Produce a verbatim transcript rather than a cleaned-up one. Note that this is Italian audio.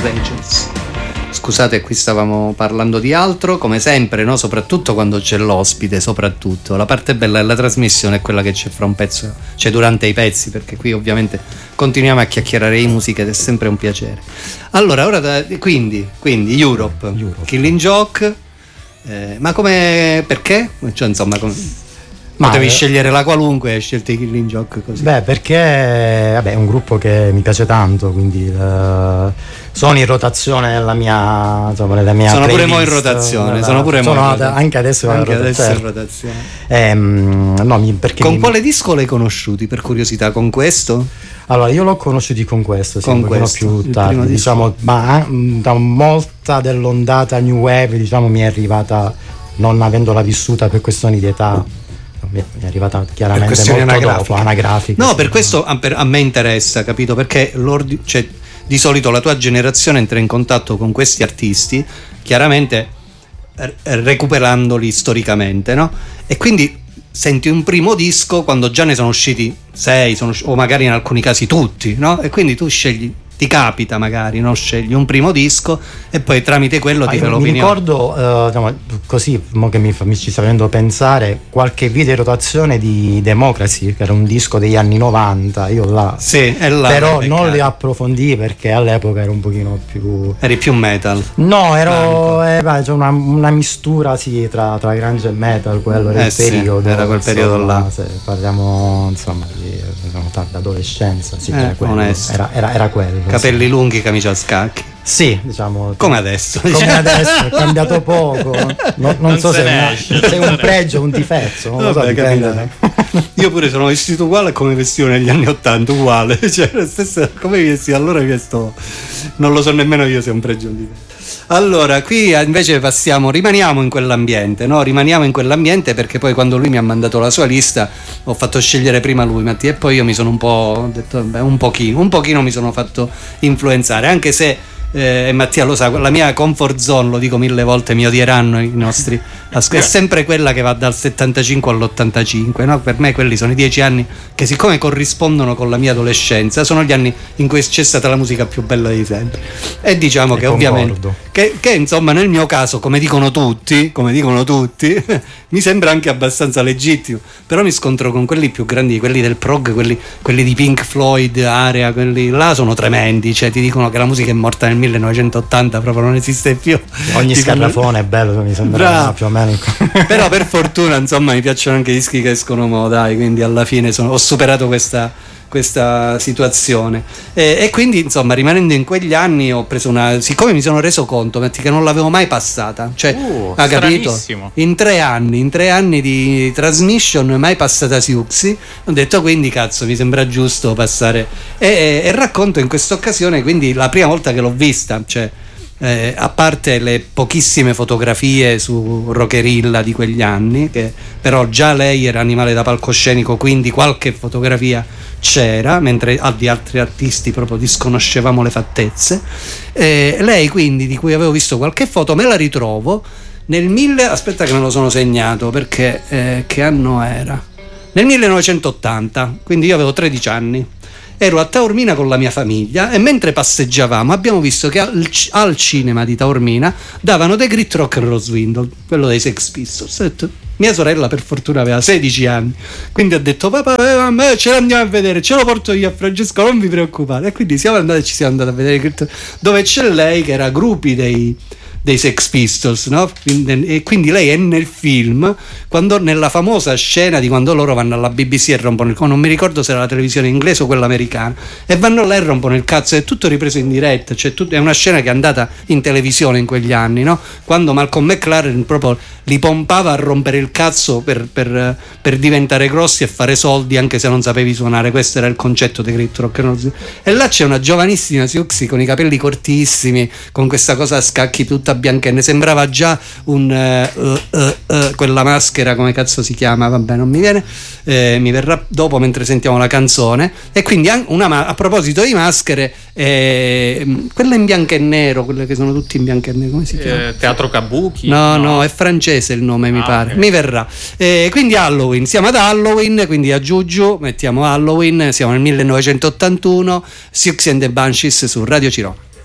Angels. Scusate, qui stavamo parlando di altro, come sempre, no? Soprattutto quando c'è l'ospite, soprattutto. La parte bella della trasmissione è quella che c'è fra un pezzo, cioè durante i pezzi, perché qui ovviamente continuiamo a chiacchierare di musica ed è sempre un piacere. Allora, ora da, quindi, quindi Europe, Europe. Killing Joke, eh, ma come, perché? Cioè, insomma, come... Ma potevi eh, scegliere la qualunque e hai scelto i Killing Joke così. Beh, perché vabbè, è un gruppo che mi piace tanto, quindi uh, sono in rotazione nella mia, insomma, nella mia sono playlist, pure mo in rotazione, nella, sono pure sono mo in ad, anche adesso anche in adesso in rotazione. Ehm, no, mi, perché con mi, quale disco l'hai conosciuti, per curiosità? Con questo? Allora, io l'ho conosciuti con questo, sì, con questo, più tardi, diciamo, ma da molta dell'ondata New Wave, diciamo, mi è arrivata, non avendola vissuta per questioni di età. Mi è arrivata chiaramente molto anagrafica. dopo, anagrafica. No, sì, per questo a, per, a me interessa, capito? Perché cioè, di solito la tua generazione entra in contatto con questi artisti, chiaramente r- recuperandoli storicamente, no? E quindi senti un primo disco quando già ne sono usciti sei, sono, o magari in alcuni casi tutti, no? E quindi tu scegli, ti capita magari, no? Scegli un primo disco e poi tramite quello ah, ti fai l'opinione. Mi ricordo, uh, diciamo, così, mo che mi, mi ci sta venendo pensare, qualche video in rotazione di Democracy, che era un disco degli anni novanta, io là, sì, è là però non li approfondii perché all'epoca ero un pochino più... Eri più metal? No, ero eh, beh, cioè una, una mistura, sì, tra, tra grunge e metal, quello era eh il sì, periodo. Era quel insomma, periodo là. Se parliamo, insomma, di adolescenza, sì, eh, era, quello, era, era, era quello. Capelli sì. lunghi, camicia a scacchi. Sì, diciamo. Come adesso. Come adesso, è cambiato poco. No, non, non so se è, una, se è un pregio o un difetto. Non Vabbè, lo so, io pure sono vestito uguale come vestivo negli anni ottanta, uguale. Cioè, la stessa, come mi vestivo allora mi vesto. Non lo so nemmeno io se è un pregio o un difetto. Allora, qui invece passiamo, rimaniamo in quell'ambiente, no? Rimaniamo in quell'ambiente perché poi quando lui mi ha mandato la sua lista ho fatto scegliere prima lui, Mattia, e poi io mi sono un po', ho detto, beh, un pochino, un pochino mi sono fatto influenzare, anche se eh, Mattia lo sa, la mia comfort zone, lo dico mille volte, mi odieranno i nostri, è sempre quella che va dal settantacinque all'ottantacinque, no? Per me quelli sono i dieci anni che, siccome corrispondono con la mia adolescenza, sono gli anni in cui c'è stata la musica più bella di sempre, e diciamo e che concordo. Ovviamente che, che insomma nel mio caso, come dicono tutti come dicono tutti mi sembra anche abbastanza legittimo, però mi scontro con quelli più grandi, quelli del prog, quelli, quelli di Pink Floyd, Area, quelli là sono tremendi, cioè ti dicono che la musica è morta nel millenovecentottanta, proprio non esiste più, ogni scarrafone è bello, mi sembra più o meno. Però per fortuna insomma mi piacciono anche i dischi che escono mo, dai, quindi alla fine sono, ho superato questa, questa situazione e, e quindi insomma rimanendo in quegli anni ho preso una, siccome mi sono reso conto Metti, che non l'avevo mai passata, cioè uh, ha capito, in tre anni in tre anni di transmission mai passata Siouxsie, ho detto quindi cazzo mi sembra giusto passare e, e, e racconto in questa occasione quindi la prima volta che l'ho vista, cioè Eh, a parte le pochissime fotografie su Rockerilla di quegli anni, che però già lei era animale da palcoscenico, quindi qualche fotografia c'era, mentre di altri artisti proprio disconoscevamo le fattezze. Eh, lei quindi, di cui avevo visto qualche foto, me la ritrovo nel mille, aspetta che me lo sono segnato perché eh, che anno era? Nel millenovecentottanta, quindi io avevo tredici anni. Ero a Taormina con la mia famiglia e mentre passeggiavamo abbiamo visto che al, al cinema di Taormina davano The Great Rock and Roll Swindle, quello dei Sex Pistols. Ho detto, mia sorella per fortuna aveva sedici anni, quindi ha detto papà eh, ce l'andiamo a vedere, ce lo porto io a Francesco, non vi preoccupate. E quindi siamo andati, ci siamo andati a vedere dove c'è lei che era gruppi dei dei Sex Pistols, no? E quindi lei è nel film quando, nella famosa scena di quando loro vanno alla B B C e rompono il, non mi ricordo se era la televisione inglese o quella americana, e vanno là e rompono il cazzo, è tutto ripreso in diretta, cioè tutto, è una scena che è andata in televisione in quegli anni, no? Quando Malcolm McLaren proprio li pompava a rompere il cazzo per, per, per diventare grossi e fare soldi anche se non sapevi suonare, questo era il concetto di Great Rock and Roll. E là c'è una giovanissima Siouxsie con i capelli cortissimi, con questa cosa a scacchi tutta bianca, ne sembrava già un uh, uh, uh, uh, quella maschera, come cazzo si chiama, vabbè non mi viene, eh, mi verrà dopo mentre sentiamo la canzone. E quindi una, a proposito di maschere, eh, quelle in bianco e nero, quelle che sono tutte in bianco e nero, come si chiama? Eh, Teatro Kabuki? No, no, no, è francese il nome, mi ah, pare, okay. Mi verrà. Eh, quindi Halloween, siamo ad Halloween, quindi a Giugiu mettiamo Halloween, siamo nel millenovecentottantuno, Siouxsie and the Banshees su Radio Ciro.